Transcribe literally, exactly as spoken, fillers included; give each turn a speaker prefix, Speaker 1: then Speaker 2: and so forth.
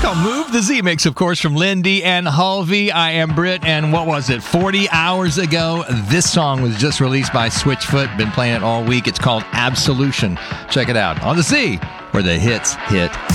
Speaker 1: called Move, the Z-Mix, of course, from Lindy and Halvey. I am Britt, and what was it, forty hours ago, this song was just released by Switchfoot. Been playing it all week. It's called Absolution. Check it out on the Z, where the hits hit.